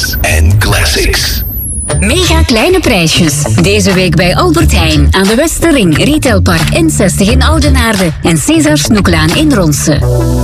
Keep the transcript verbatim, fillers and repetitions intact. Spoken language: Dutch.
Hits en classics. Mega kleine prijsjes. Deze week bij Albert Heijn aan de Westerring, Retailpark N zestig in Oudenaarde en Cesar Snoeklaan in Ronse.